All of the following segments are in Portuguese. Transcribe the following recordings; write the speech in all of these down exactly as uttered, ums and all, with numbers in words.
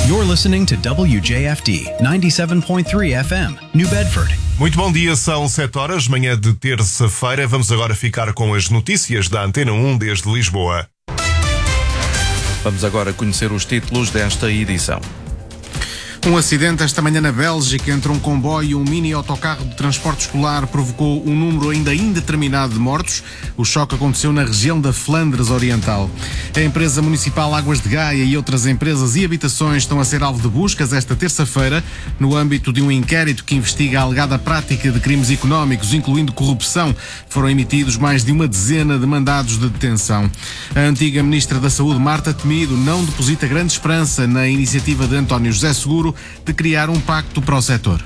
You're listening to W J F D ninety-seven point three F M, New Bedford. Muito bom dia, são sete horas, manhã de terça-feira. Vamos agora ficar com as notícias da Antena um desde Lisboa. Vamos agora conhecer os títulos desta edição. Um acidente esta manhã na Bélgica entre um comboio e um mini autocarro de transporte escolar provocou um número ainda indeterminado de mortos. O choque aconteceu na região da Flandres Oriental. A empresa municipal Águas de Gaia e outras empresas e habitações estão a ser alvo de buscas esta terça-feira no âmbito de um inquérito que investiga a alegada prática de crimes económicos, incluindo corrupção. Foram emitidos mais de uma dezena de mandados de detenção. A antiga Ministra da Saúde, Marta Temido, não deposita grande esperança na iniciativa de António José Seguro de criar um pacto para o setor.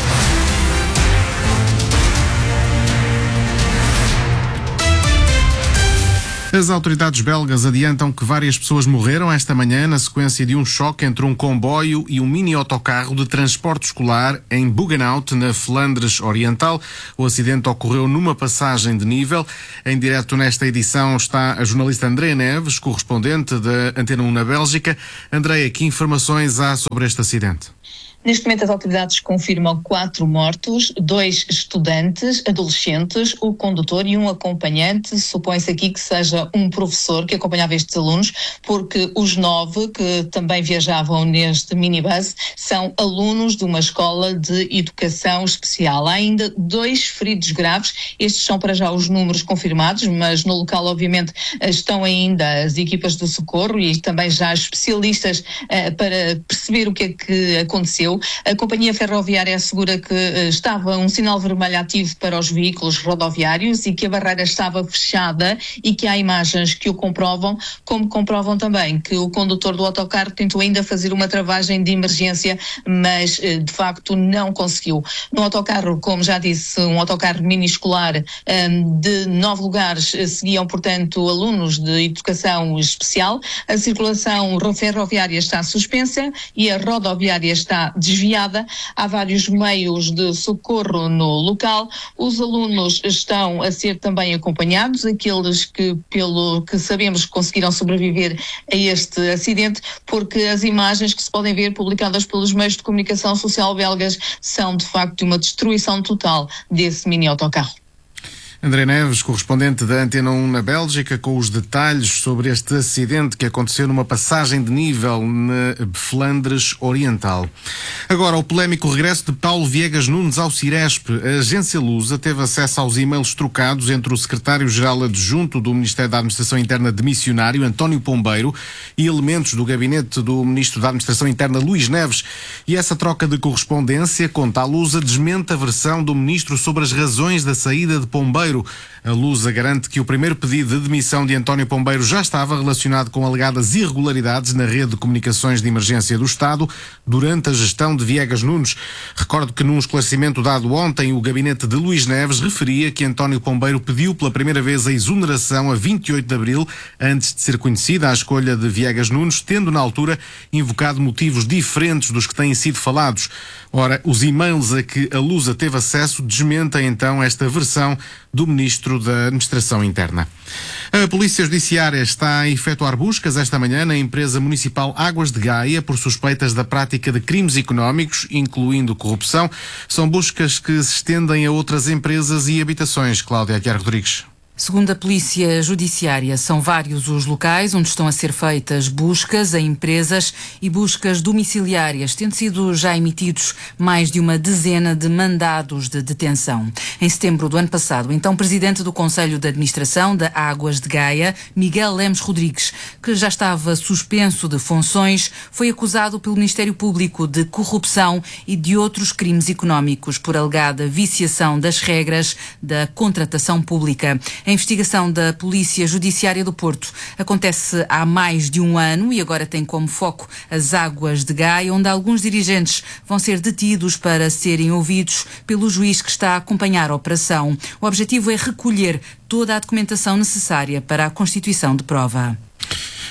As autoridades belgas adiantam que várias pessoas morreram esta manhã na sequência de um choque entre um comboio e um mini autocarro de transporte escolar em Buggenhout, na Flandres Oriental. O acidente ocorreu numa passagem de nível. Em direto nesta edição está a jornalista Andréia Neves, correspondente da Antena um na Bélgica. Andréia, que informações há sobre este acidente? Neste momento as autoridades confirmam quatro mortos, dois estudantes, adolescentes, o condutor e um acompanhante. Supõe-se aqui que seja um professor que acompanhava estes alunos, porque os nove que também viajavam neste minibus são alunos de uma escola de educação especial. Há ainda dois feridos graves. Estes são para já os números confirmados, mas no local obviamente estão ainda as equipas do socorro e também já especialistas uh, para perceber o que é que aconteceu. A companhia ferroviária assegura que uh, estava um sinal vermelho ativo para os veículos rodoviários e que a barreira estava fechada e que há imagens que o comprovam, como comprovam também que o condutor do autocarro tentou ainda fazer uma travagem de emergência, mas uh, de facto não conseguiu. No autocarro, como já disse, um autocarro mini-escolar um, de nove lugares, uh, seguiam portanto alunos de educação especial. A circulação ferroviária está suspensa e a rodoviária está desviada. Há vários meios de socorro no local. Os alunos estão a ser também acompanhados, aqueles que, pelo que sabemos, conseguiram sobreviver a este acidente, porque as imagens que se podem ver publicadas pelos meios de comunicação social belgas são de facto uma destruição total desse mini autocarro. André Neves, correspondente da Antena um na Bélgica, com os detalhes sobre este acidente que aconteceu numa passagem de nível na Flandres Oriental. Agora, o polémico regresso de Paulo Viegas Nunes ao Ciresp. A agência Lusa teve acesso aos e-mails trocados entre o secretário-geral adjunto do Ministério da Administração Interna demissionário, António Pombeiro, e elementos do gabinete do Ministro da Administração Interna, Luís Neves. E essa troca de correspondência, conta a Lusa, desmente a versão do Ministro sobre as razões da saída de Pombeiro. A Lusa garante que o primeiro pedido de demissão de António Pombeiro já estava relacionado com alegadas irregularidades na rede de comunicações de emergência do Estado durante a gestão de Viegas Nunes. Recordo que num esclarecimento dado ontem, o gabinete de Luís Neves referia que António Pombeiro pediu pela primeira vez a exoneração a vinte e oito de abril, antes de ser conhecida a escolha de Viegas Nunes, tendo na altura invocado motivos diferentes dos que têm sido falados. Ora, os e-mails a que a Lusa teve acesso desmentem então esta versão do Ministro da Administração Interna. A Polícia Judiciária está a efetuar buscas esta manhã na empresa municipal Águas de Gaia por suspeitas da prática de crimes económicos, incluindo corrupção. São buscas que se estendem a outras empresas e habitações. Cláudia Aguiar Rodrigues. Segundo a Polícia Judiciária, são vários os locais onde estão a ser feitas buscas a empresas e buscas domiciliárias, tendo sido já emitidos mais de uma dezena de mandados de detenção. Em setembro do ano passado, então presidente do Conselho de Administração da Águas de Gaia, Miguel Lemos Rodrigues, que já estava suspenso de funções, foi acusado pelo Ministério Público de corrupção e de outros crimes económicos por alegada viciação das regras da contratação pública. A investigação da Polícia Judiciária do Porto acontece há mais de um ano e agora tem como foco as Águas de Gaia, onde alguns dirigentes vão ser detidos para serem ouvidos pelo juiz que está a acompanhar a operação. O objetivo é recolher toda a documentação necessária para a constituição de prova.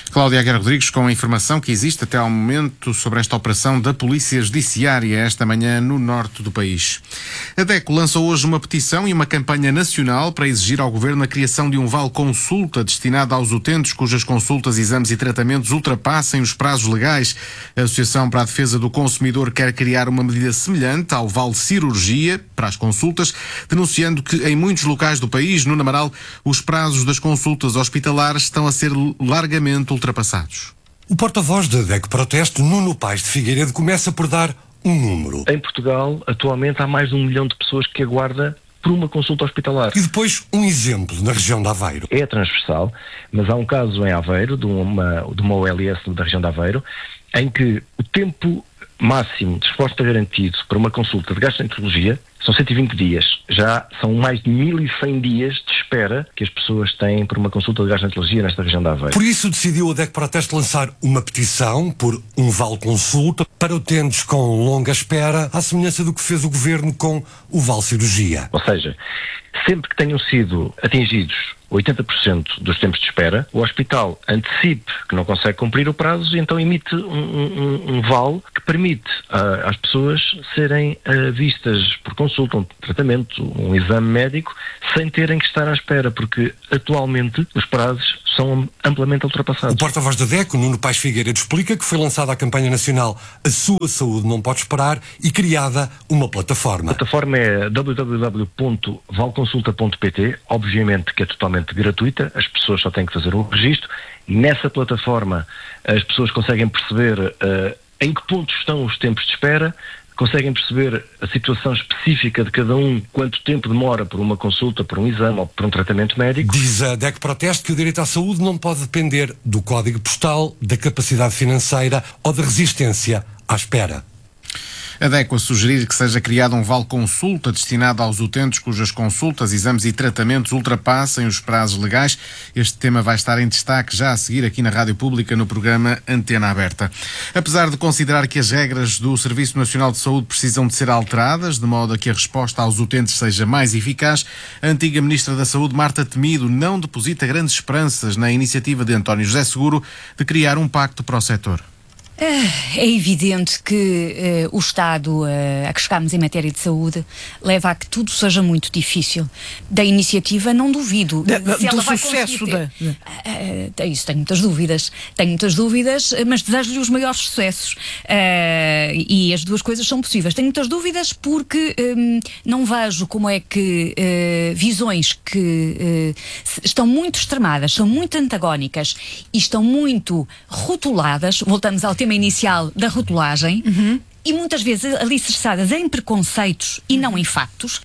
Cláudia Aguiar Rodrigues com a informação que existe até ao momento sobre esta operação da Polícia Judiciária esta manhã no norte do país. A DECO lança hoje uma petição e uma campanha nacional para exigir ao Governo a criação de um vale consulta destinado aos utentes cujas consultas, exames e tratamentos ultrapassem os prazos legais. A Associação para a Defesa do Consumidor quer criar uma medida semelhante ao vale cirurgia para as consultas, denunciando que em muitos locais do país, no Amaral, os prazos das consultas hospitalares estão a ser largamente ultrapassados. O porta-voz da DECO Proteste, Nuno Paes de Figueiredo, começa por dar um número. Em Portugal, atualmente, há mais de um milhão de pessoas que aguarda por uma consulta hospitalar. E depois um exemplo na região de Aveiro. É transversal, mas há um caso em Aveiro, de uma, de uma O L S da região de Aveiro, em que o tempo máximo de resposta garantido para uma consulta de gastroenterologia são cento e vinte dias. Já são mais de mil e cem dias de espera que as pessoas têm por uma consulta de gastroenterologia nesta região de Aveiro. Por isso decidiu a DECO Proteste lançar uma petição por um vale consulta para utentes com longa espera, à semelhança do que fez o Governo com o vale cirurgia. Ou seja, sempre que tenham sido atingidos oitenta por cento dos tempos de espera, o hospital antecipe que não consegue cumprir o prazo e então emite um, um, um vale que permite uh, às pessoas serem uh, vistas por consulta, um tratamento, um exame médico, sem terem que estar à espera, porque atualmente os prazos são amplamente ultrapassados. O porta-voz da DECO, Nuno Paes Figueiredo, explica que foi lançada a campanha nacional A Sua Saúde Não Pode Esperar e criada uma plataforma. A plataforma é w w w ponto vale consulta ponto p t, obviamente que é totalmente gratuita, as pessoas só têm que fazer um registro. Nessa plataforma as pessoas conseguem perceber uh, em que ponto estão os tempos de espera, conseguem perceber a situação específica de cada um, quanto tempo demora por uma consulta, por um exame ou por um tratamento médico. Diz a DECO Proteste que o direito à saúde não pode depender do código postal, da capacidade financeira ou da resistência à espera. A DECO a sugerir que seja criado um vale consulta destinado aos utentes cujas consultas, exames e tratamentos ultrapassem os prazos legais. Este tema vai estar em destaque já a seguir aqui na Rádio Pública no programa Antena Aberta. Apesar de considerar que as regras do Serviço Nacional de Saúde precisam de ser alteradas, de modo a que a resposta aos utentes seja mais eficaz, a antiga Ministra da Saúde, Marta Temido, não deposita grandes esperanças na iniciativa de António José Seguro de criar um pacto para o setor. É evidente que uh, o estado uh, a que chegamos em matéria de saúde leva a que tudo seja muito difícil. Da iniciativa não duvido. Da, se do ela vai sucesso ter... da... Uh, uh, isso, tenho muitas dúvidas. Tenho muitas dúvidas, mas desejo-lhe os maiores sucessos. Uh, e as duas coisas são possíveis. Tenho muitas dúvidas porque um, não vejo como é que uh, visões que uh, estão muito extremadas, são muito antagónicas e estão muito rotuladas, voltamos ao tema inicial da rotulagem, uhum. e muitas vezes alicerçadas em preconceitos e não em factos.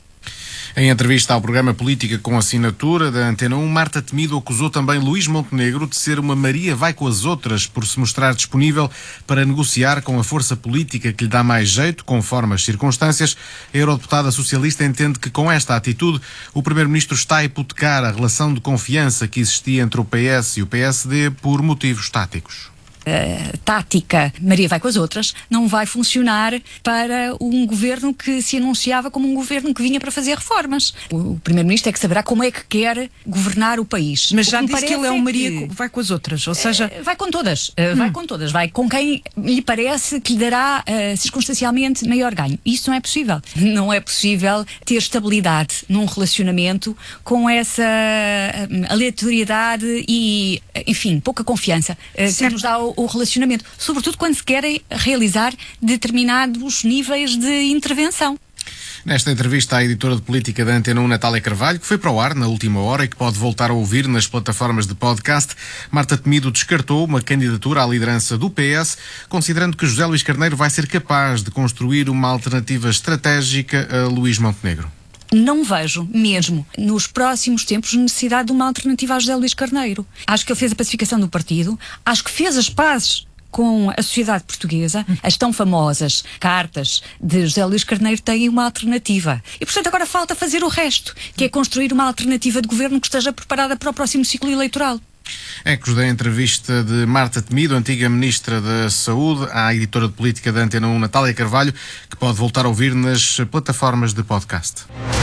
Em entrevista ao programa Política com Assinatura da Antena um, Marta Temido acusou também Luís Montenegro de ser uma Maria vai com as outras por se mostrar disponível para negociar com a força política que lhe dá mais jeito, conforme as circunstâncias. A eurodeputada socialista entende que com esta atitude o Primeiro-Ministro está a hipotecar a relação de confiança que existia entre o P S e o P S D por motivos táticos. A tática Maria vai com as outras não vai funcionar para um governo que se anunciava como um governo que vinha para fazer reformas. O Primeiro-Ministro é que saberá como é que quer governar o país. Mas já disse que ele é um Maria que vai com as outras, ou seja... Vai com todas, hum. vai com todas, vai com quem lhe parece que lhe dará uh, circunstancialmente maior ganho. Isso não é possível. Não é possível ter estabilidade num relacionamento com essa uh, aleatoriedade e, enfim, pouca confiança uh, que nos dá o o relacionamento, sobretudo quando se querem realizar determinados níveis de intervenção. Nesta entrevista à editora de política da Antena um, Natália Carvalho, que foi para o ar na última hora e que pode voltar a ouvir nas plataformas de podcast, Marta Temido descartou uma candidatura à liderança do P S, considerando que José Luís Carneiro vai ser capaz de construir uma alternativa estratégica a Luís Montenegro. Não vejo, mesmo, nos próximos tempos, necessidade de uma alternativa a José Luís Carneiro. Acho que ele fez a pacificação do partido, acho que fez as pazes com a sociedade portuguesa. As tão famosas cartas de José Luís Carneiro têm uma alternativa. E, portanto, agora falta fazer o resto, que é construir uma alternativa de governo que esteja preparada para o próximo ciclo eleitoral. Ecos da entrevista de Marta Temido, antiga Ministra da Saúde, à editora de política da Antena um, Natália Carvalho, que pode voltar a ouvir nas plataformas de podcast.